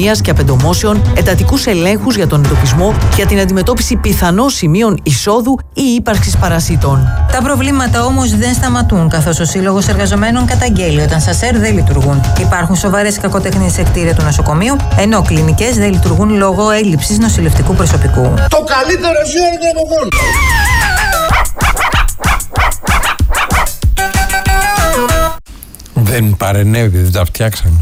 αστυνομίας και απεντομόσεων, εντατικούς ελέγχους για τον εντοπισμό, για την αντιμετώπιση πιθανών σημείων εισόδου ή ύπαρξης παρασίτων. Τα προβλήματα όμως δεν σταματούν, καθώς ο Σύλλογος Εργαζομένων καταγγέλει όταν ΣΑΣΕΡ δεν λειτουργούν. Υπάρχουν σοβαρές κακοτεχνίες σε κτίρια του νοσοκομείου, ενώ κλινικές δεν λειτουργούν λόγω έλλειψης νοσηλευτικού προσωπικού. Το καλύτερο ζώο από όλους. Δεν παρενέβη, δεν τα φτιάξανε.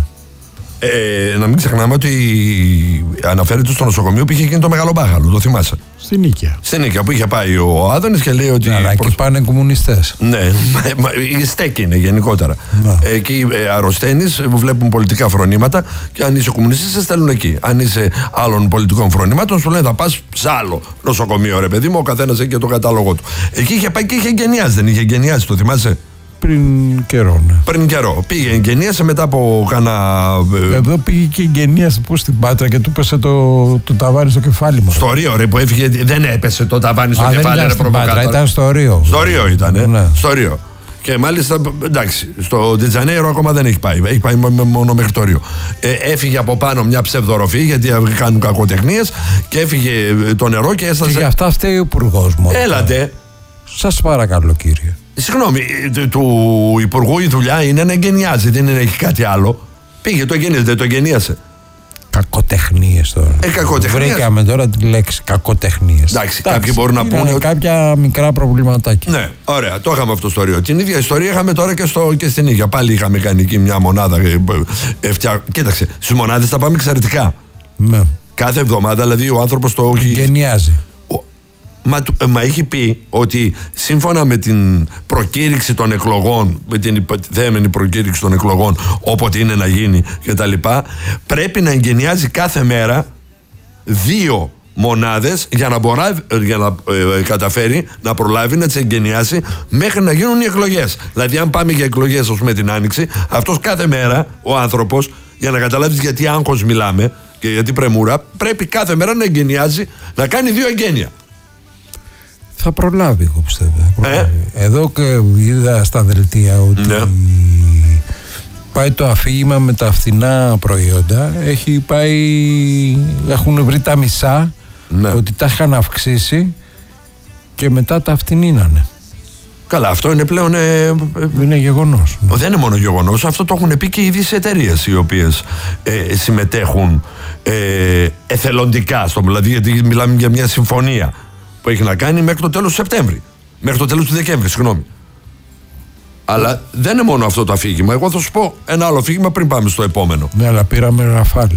Να μην ξεχνάμε ότι αναφέρεται στο νοσοκομείο που είχε γίνει το μεγάλο μπάχαλο, το θυμάσαι. Στην Νίκαια. Στην Νίκαια που είχε πάει ο Άδωνης και λέει ότι. Αλλά εκεί πάνε κομμουνιστές. Ναι, η στέκη είναι γενικότερα. Εκεί αρρωσταίνεις, βλέπουν πολιτικά φρονήματα και αν είσαι κομμουνιστής σε στέλνουν εκεί. Αν είσαι άλλων πολιτικών φρονημάτων, σου λένε θα πας σε άλλο νοσοκομείο, ρε παιδί μου, ο καθένας έχει και το κατάλογο του. Εκεί είχε πάει και είχε εγκαινιάσει, δεν είχε εγκαινιάσει, το θυμάσαι. Πριν καιρό, ναι. Πριν καιρό. Πήγε εγκαινίασε μετά από κάνα. Εδώ πήγε και εγκαινίασε που στην Πάτρα και του πέσε το ταβάνι στο κεφάλι μου. Στο Ρίο, ρε, που έφυγε. Δεν έπεσε το ταβάνι στο κεφάλι, ρε, στην Πάτρα, ήταν στο Ρίο. Στο Ρίο ήταν, ναι. Στο Ρίο. Και μάλιστα, εντάξει, στο Ντετζανέιρο ακόμα δεν έχει πάει. Έχει πάει μόνο μέχρι το Ρίο. Έφυγε από πάνω μια ψευδοροφή γιατί κάνουν κακοτεχνίες και έφυγε το νερό και έστασε. Και γι' αυτά φταίει ο υπουργός μου. Έλατε. Σας παρακαλώ, κύριε. Συγγνώμη, του υπουργού η δουλειά είναι να εγκαινιάζει, δεν είναι να έχει κάτι άλλο. Πήγε, το εγκαινίασε, δεν το εγκαινίασε. Κακοτεχνίες τώρα. Κακοτεχνίες. Βρήκαμε τώρα τη λέξη κακοτεχνίες. Εντάξει, κάποιοι μπορούν να πούνε. Κάποια μικρά προβληματάκια. Ναι, ωραία, το είχαμε αυτό στο Ρίο. Την ίδια ιστορία είχαμε τώρα και στην Νίκαια. Πάλι είχαμε κάνει εκεί μια μονάδα. Κοίταξε, στις μονάδες τα πάμε εξαιρετικά. Ναι. Κάθε εβδομάδα δηλαδή ο άνθρωπος το έχει. Γενιάζει. Μα έχει πει ότι σύμφωνα με την προκήρυξη των εκλογών, με την υποτιθέμενη προκήρυξη των εκλογών, όποτε είναι να γίνει κτλ., πρέπει να εγκαινιάζει κάθε μέρα 2 μονάδες για να καταφέρει να προλάβει να τις εγκαινιάσει μέχρι να γίνουν οι εκλογές. Δηλαδή, αν πάμε για εκλογές, ας πούμε, την Άνοιξη, αυτός κάθε μέρα ο άνθρωπος, για να καταλάβεις γιατί άγχος μιλάμε και γιατί πρεμούρα, πρέπει κάθε μέρα να εγκαινιάζει, να κάνει 2 εγγένεια. Θα προλάβει, εγώ πιστεύω. Εδώ και είδα στα δελτία ότι πάει το αφήγημα με τα φθηνά προϊόντα. Έχουν βρει τα μισά, ότι τα είχαν αυξήσει και μετά τα φτηνίνανε. Καλά, αυτό είναι πλέον. Είναι γεγονός. Δεν είναι μόνο γεγονός, αυτό το έχουν πει και οι ίδιες εταιρείες οι οποίες συμμετέχουν εθελοντικά δηλαδή, γιατί μιλάμε για μια συμφωνία που έχει να κάνει μέχρι το τέλος του Σεπτέμβρη. Μέχρι το τέλος του Δεκέμβρη, συγγνώμη. Αλλά δεν είναι μόνο αυτό το αφήγημα. Εγώ θα σου πω ένα άλλο αφήγημα πριν πάμε στο επόμενο. Ναι, αλλά πήραμε Ραφάλ.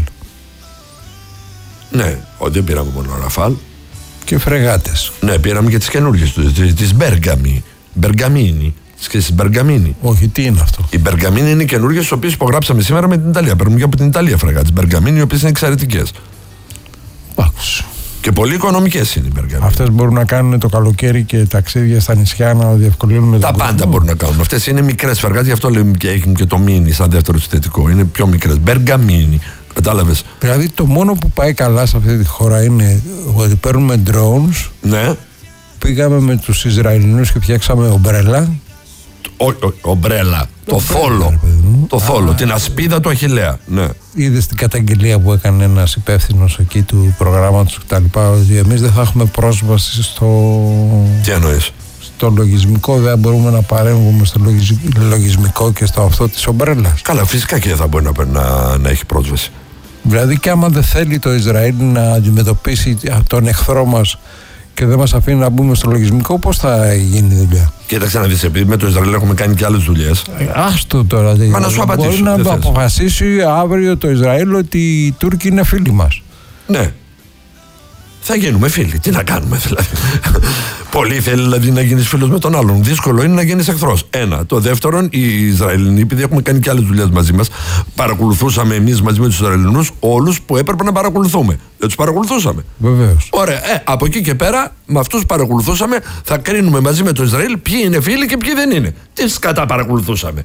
Ναι, δεν πήραμε μόνο Ραφάλ. Και φρεγάτες. Ναι, πήραμε και τις καινούργιες, τις Μπεργαμίνη. Τις Μπεργαμίνη. Όχι, τι είναι αυτό? Οι Μπεργαμίνη είναι οι καινούργιες, τις οποίες υπογράψαμε σήμερα με την Ιταλία. Παίρνουμε και από την Ιταλία φρεγάτες. Μπεργαμίνη, οι οποίες είναι εξαιρετικές. Άκουσα. Και πολύ οικονομικές είναι οι Μπεργαμίνη. Αυτές μπορούν να κάνουν το καλοκαίρι και ταξίδια στα νησιά να διευκολύνουν τα πάντα μπορούν να κάνουν. Αυτές είναι μικρές φρεγάτες, γι' αυτό λέμε και έχουν και το μίνι σαν δεύτερο συστατικό. Είναι πιο μικρές. Μπεργαμίνη. Κατάλαβες. Δηλαδή το μόνο που πάει καλά σε αυτή τη χώρα είναι ότι παίρνουμε drones. Ναι. Πήγαμε με τους Ισραηλινούς και φτιάξαμε ομπρέλα. Ομπρέλα. Το θόλο. Το θόλο. Την ασπίδα του Αχιλλέα. Ναι. Είδες την καταγγελία που έκανε ένας υπεύθυνος εκεί του προγράμματος κτλ. Ότι εμείς δεν θα έχουμε πρόσβαση στο. Τι εννοείς? Στο λογισμικό, δεν μπορούμε να παρέμβουμε στο λογισμικό και στο αυτό της ομπρέλας. Καλά, φυσικά και δεν θα μπορεί να έχει πρόσβαση. Δηλαδή, και άμα δεν θέλει το Ισραήλ να αντιμετωπίσει τον εχθρό μας και δεν μας αφήνει να μπούμε στο λογισμικό, πώς θα γίνει η δουλειά? Κοίταξε να δεις, επειδή με το Ισραήλ έχουμε κάνει και άλλες δουλειές. Άστο τώρα. Μα να σου απαντήσω. Μπορεί να αποφασίσει αύριο το Ισραήλ ότι οι Τούρκοι είναι φίλοι μας. Ναι. Θα γίνουμε φίλοι. Τι να κάνουμε δηλαδή? Πολύ θέλει δηλαδή να γίνεις φίλος με τον άλλον. Δύσκολο είναι να γίνεις εχθρός. Ένα. Το δεύτερον, οι Ισραηλινοί, επειδή έχουμε κάνει και άλλες δουλειές μαζί μας, παρακολουθούσαμε εμείς μαζί με τους Ισραηλινούς όλους που έπρεπε να παρακολουθούμε. Δεν τους παρακολουθούσαμε. Βεβαίως. Ωραία. Από εκεί και πέρα, με αυτούς που παρακολουθούσαμε, θα κρίνουμε μαζί με το Ισραήλ ποιοι είναι φίλοι και ποιοι δεν είναι. Τι σκατά παρακολουθούσαμε.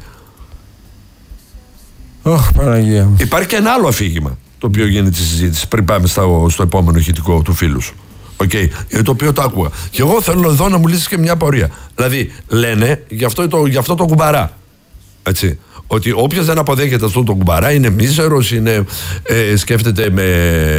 Παναγία. Υπάρχει και ένα άλλο αφήγημα το οποίο γίνεται στη συζήτηση πριν πάμε στο επόμενο ηχητικό του φίλου σου. Okay. Το οποίο το άκουγα. Και εγώ θέλω εδώ να μου λύσεις και μια απορία. Δηλαδή, λένε γι' αυτό το κουμπαρά. Έτσι. Ότι όποιος δεν αποδέχεται αυτό το κουμπαρά είναι μίζερος, σκέφτεται με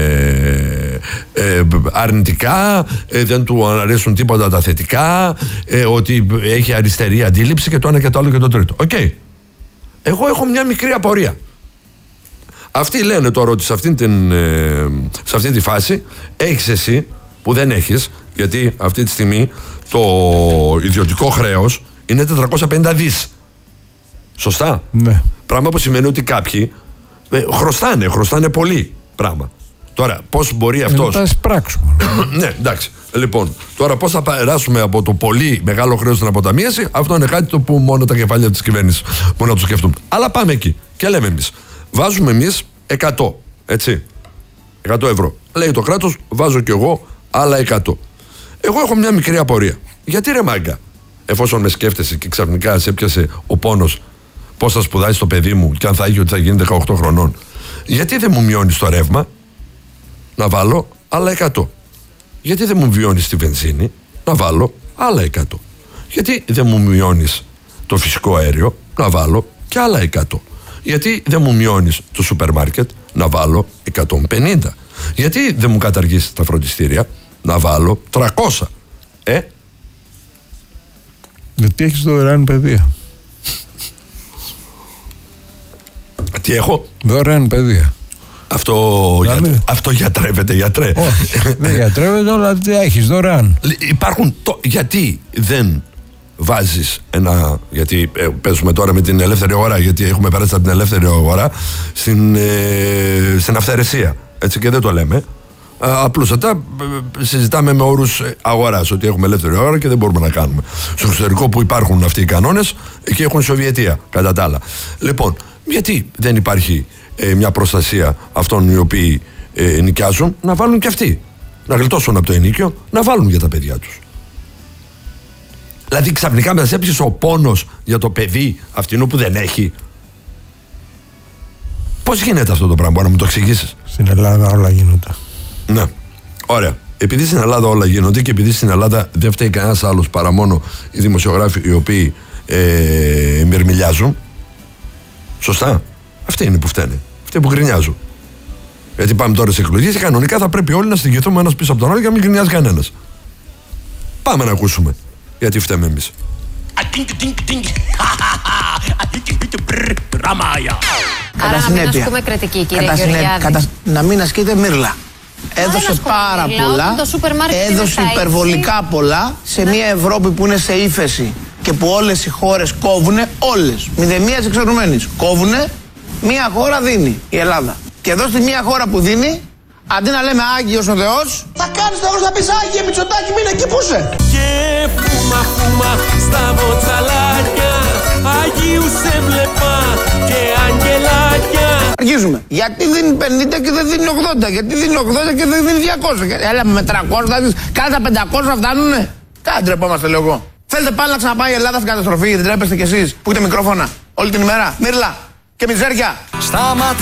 αρνητικά, δεν του αρέσουν τίποτα τα θετικά, ότι έχει αριστερή αντίληψη και το ένα και το άλλο και το τρίτο. Οκ. Εγώ έχω μια μικρή απορία. Αυτοί λένε τώρα ότι σε αυτή τη φάση έχεις εσύ που δεν έχεις, γιατί αυτή τη στιγμή το ιδιωτικό χρέος είναι 450 δις. Σωστά. Ναι. Πράγμα που σημαίνει ότι κάποιοι χρωστάνε πολύ πράγμα. Τώρα, πώς μπορεί αυτός. Να τα εισπράξουμε. Ναι, εντάξει. Λοιπόν, τώρα πώς θα περάσουμε από το πολύ μεγάλο χρέος στην αποταμίαση, αυτό είναι κάτι το που μόνο τα κεφάλια της κυβέρνησης μπορούν να το σκεφτούν. Αλλά πάμε εκεί και λέμε εμείς. Βάζουμε εμείς 100, έτσι. 100 ευρώ. Λέει το κράτος, βάζω κι εγώ άλλα 100. Εγώ έχω μια μικρή απορία. Γιατί ρε μάγκα, εφόσον με σκέφτεσαι και ξαφνικά σε έπιασε ο πόνος πώς θα σπουδάσει το παιδί μου και αν θα έχει ότι θα γίνει 18 χρονών, γιατί δεν μου μειώνεις το ρεύμα να βάλω άλλα 100? Γιατί δεν μου μειώνεις τη βενζίνη να βάλω άλλα 100? Γιατί δεν μου μειώνεις το φυσικό αέριο να βάλω και άλλα 100? Γιατί δεν μου μειώνεις το σούπερ μάρκετ να βάλω 150? Γιατί δεν μου καταργήσεις τα φροντιστήρια να βάλω 300? Γιατί έχεις δωρεάν παιδεία. Τι έχω? Δωρεάν παιδεία. Αυτό γιατρεύεται, γιατρέ. Όχι, δεν γιατρεύεται, αλλά έχεις δωρεάν. Υπάρχουν. Γιατί δεν βάζεις ένα. Γιατί παίζουμε τώρα με την ελεύθερη αγορά, γιατί έχουμε περάσει από την ελεύθερη αγορά στην αυθαιρεσία. Έτσι και δεν το λέμε. Απλούστατα συζητάμε με όρους αγοράς, ότι έχουμε ελεύθερη αγορά και δεν μπορούμε να κάνουμε. Στο εξωτερικό που υπάρχουν αυτοί οι κανόνες, εκεί έχουν Σοβιετία, κατά τα άλλα. Λοιπόν, γιατί δεν υπάρχει μια προστασία αυτών οι οποίοι νοικιάζουν, να βάλουν και αυτοί, να γλιτώσουν από το ενοίκιο, να βάλουν για τα παιδιά τους? Δηλαδή ξαφνικά μας έπιασε ο πόνος για το παιδί αυτινού που δεν έχει. Πώς γίνεται αυτό το πράγμα, μπορεί να μου το εξηγήσεις? Στην Ελλάδα όλα γίνονται. Ναι, ωραία. Επειδή στην Ελλάδα όλα γίνονται και επειδή στην Ελλάδα δεν φταίει κανένας άλλος παρά μόνο οι δημοσιογράφοι οι οποίοι μυρμιλιάζουν. Σωστά. Αυτοί είναι που φταίνε. Αυτοί που γκρινιάζουν. Γιατί πάμε τώρα σε εκλογές και κανονικά θα πρέπει όλοι να στοιχηθούμε ένας πίσω από τον άλλο για να μην γκρινιάζει κανένας. Πάμε να ακούσουμε γιατί φταίμε εμείς. Άρα να μην ασκούμε κριτική, κύριε Γεωργιάδη. Να μην ασκείτε μύρλα. Έδωσε πάρα πολλά, έδωσε υπερβολικά πολλά σε μια Ευρώπη που είναι σε ύφεση και που όλες οι χώρες κόβουνε, όλες, μηδενίας εξαιρουμένης, κόβουνε, μια χώρα δίνει, η Ελλάδα. Και εδώ στη μια χώρα που δίνει, αντί να λέμε Άγιος ο Θεός, θα κάνεις το να πεις Άγιε Μητσοτάκη, μείνε εκεί που είσαι. Και φούμα στα μποτσαλάκια, Αγίου σε βλέπα και αγγελάκια. Αρχίζουμε. Γιατί δίνει 50 και δεν δίνει 80, γιατί δίνει 80 και δεν δίνει 200. Έλα με 300, κάνε τα 500 φτάνουνε. Κάτι ντρεπόμαστε, λέω εγώ. Θέλετε πάλι να ξαναπάει η Ελλάδα στην καταστροφή, γιατί ντρέπεστε κι εσείς που έχετε μικρόφωνα όλη την ημέρα. Μύρλα και μιζέρια.